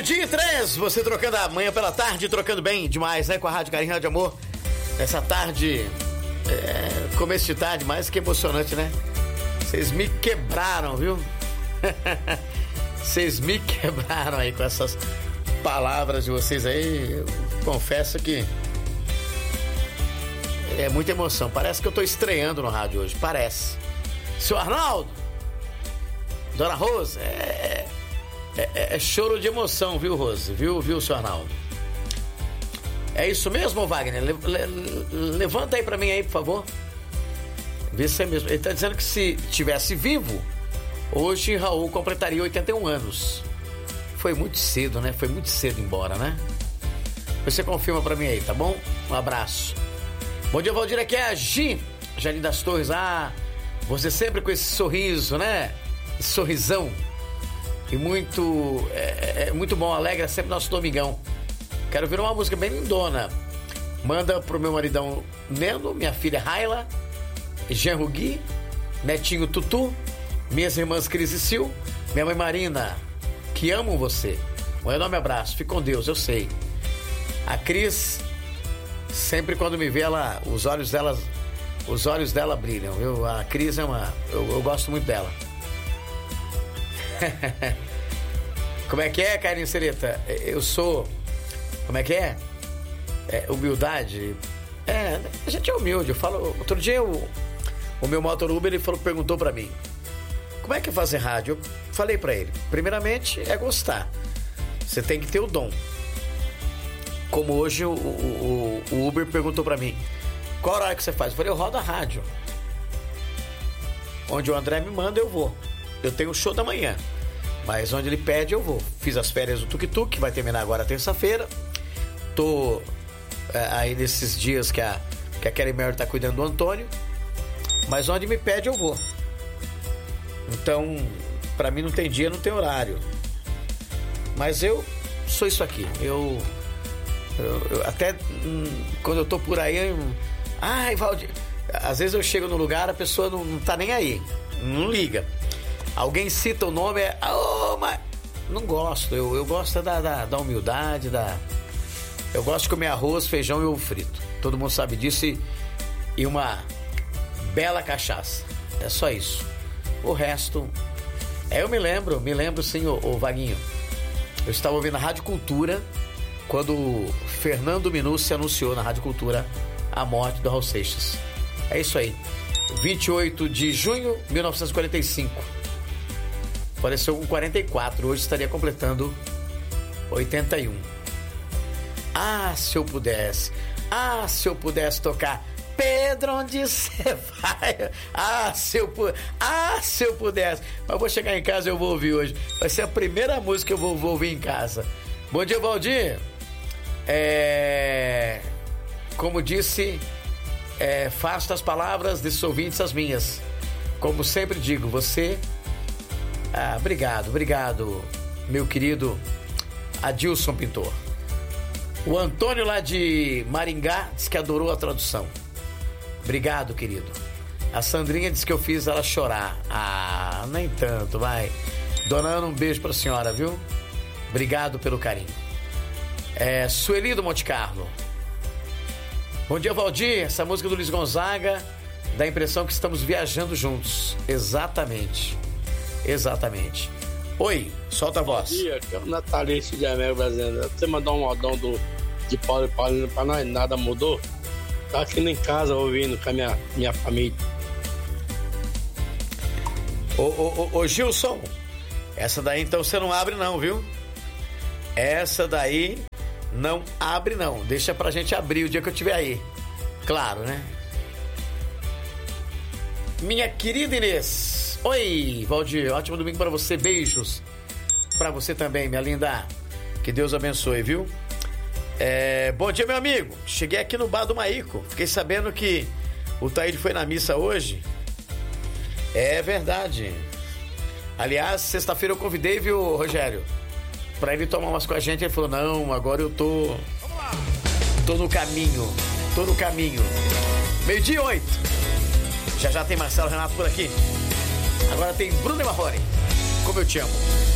Meio-dia e 3, você trocando a manhã pela tarde, trocando bem demais, né? Com a Rádio Carinho, Rádio Amor. Essa tarde, começo de tarde, mais que emocionante, né? Vocês me quebraram, viu? Vocês me quebraram aí com essas palavras de vocês aí. Eu confesso que é muita emoção. Parece que eu tô estreando no rádio hoje, parece. Seu Arnaldo, Dona Rose, é choro de emoção, viu, Rose? Viu, seu Arnaldo? É isso mesmo, Wagner? Levanta aí pra mim aí, por favor. Vê se é mesmo. Ele tá dizendo que se tivesse vivo, hoje Raul completaria 81 anos. Foi muito cedo, né? Foi muito cedo embora, né? Você confirma pra mim aí, tá bom? Um abraço. Bom dia, Valdir. Aqui é a Jane das Torres. Você sempre com esse sorriso, né? Esse sorrisão. E muito bom, alegra sempre nosso domingão. Quero ouvir uma música bem lindona. Manda pro meu maridão Neno, minha filha Raila, Jean Rugui, netinho Tutu, minhas irmãs Cris e Sil, minha mãe Marina, que amo você. Um enorme abraço, fique com Deus, eu sei. A Cris, sempre quando me vê, os olhos dela brilham, viu? A Cris eu gosto muito dela. Como é que é, Carinho Sereta? Eu sou... Como é que é? Humildade. A gente é humilde. Eu falo... Outro dia o meu motor Uber, ele perguntou pra mim: como é que é fazer rádio? Eu falei pra ele: primeiramente é gostar. Você tem que ter o dom. Como hoje o Uber perguntou pra mim: qual horário que você faz? Eu falei: eu rodo a rádio. Onde o André me manda, eu vou. Eu tenho o show da manhã, mas onde ele pede, eu vou. Fiz as férias do Tuk-Tuk, que vai terminar agora terça-feira. Tô aí nesses dias que a Kelly Mary tá cuidando do Antônio. Mas onde me pede, eu vou. Então, pra mim não tem dia, não tem horário. Mas eu sou isso aqui. Eu até quando eu tô por aí, Valdir, às vezes eu chego no lugar, a pessoa não tá nem aí, não liga. Alguém cita o nome, mas não gosto. Eu gosto da humildade, eu gosto de comer arroz, feijão e ovo frito. Todo mundo sabe disso, e uma bela cachaça. É só isso. O resto, eu me lembro sim, o Vaguinho. Eu estava ouvindo a Rádio Cultura quando o Fernando Minucci anunciou na Rádio Cultura a morte do Raul Seixas. É isso aí. 28 de junho de 1945. Faleceu com 44, hoje estaria completando 81. Se eu pudesse tocar Pedro, onde você vai? Se eu pudesse. Mas vou chegar em casa e eu vou ouvir hoje. Vai ser a primeira música que eu vou ouvir em casa. Bom dia, Valdir. Como disse, faço as palavras desses ouvintes as minhas. Como sempre digo, você... obrigado, meu querido Adilson Pintor. O Antônio lá de Maringá disse que adorou a tradução. Obrigado, querido. A Sandrinha disse que eu fiz ela chorar. Nem tanto, vai. Dona Ana, um beijo pra senhora, viu? Obrigado pelo carinho. Sueli do Monte Carlo. Bom dia, Valdir. Essa música do Luiz Gonzaga dá a impressão que estamos viajando juntos. Exatamente. Oi, solta a voz. Bom dia, aqui é o Natalício de América Brasileira. Você mandou um modão de Paulo e Paulino pra nós, nada mudou? Tá aqui em casa ouvindo com a minha família. Ô Gilson, essa daí então você não abre não, viu? Essa daí não abre não. Deixa pra gente abrir o dia que eu estiver aí. Claro, né? Minha querida Inês. Oi, Valdir, ótimo domingo pra você, beijos pra você também, minha linda. Que Deus abençoe, viu? Bom dia, meu amigo. Cheguei aqui no bar do Maíco. Fiquei sabendo que o Taíde foi na missa hoje. É verdade. Aliás, sexta-feira eu convidei, viu, Rogério? Pra ele tomar umas com a gente. Ele falou: não, agora eu tô no caminho. Meio-dia 8. Já tem Marcelo Renato por aqui. Agora tem Bruno e Marrone. Como eu te amo.